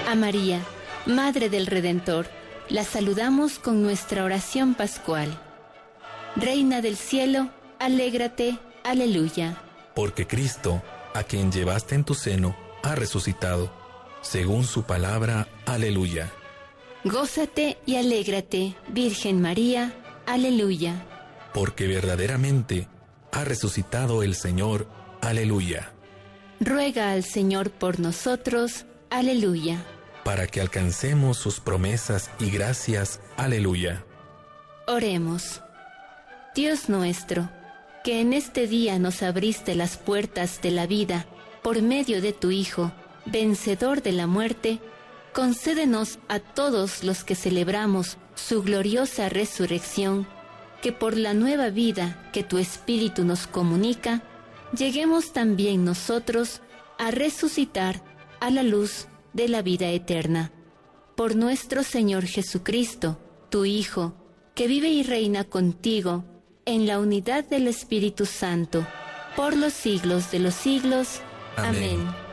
A María, Madre del Redentor, la saludamos con nuestra oración pascual. Reina del cielo, alégrate, aleluya. Porque Cristo, a quien llevaste en tu seno, ha resucitado, según su palabra, aleluya. Gózate y alégrate, Virgen María, aleluya. Porque verdaderamente ha resucitado el Señor, aleluya. Ruega al Señor por nosotros, aleluya. Para que alcancemos sus promesas y gracias, aleluya. Oremos. Dios nuestro, que en este día nos abriste las puertas de la vida por medio de tu Hijo, vencedor de la muerte, concédenos a todos los que celebramos su gloriosa resurrección, que por la nueva vida que tu Espíritu nos comunica, lleguemos también nosotros a resucitar a la luz de la vida eterna. Por nuestro Señor Jesucristo, tu Hijo, que vive y reina contigo en la unidad del Espíritu Santo, por los siglos de los siglos. Amén.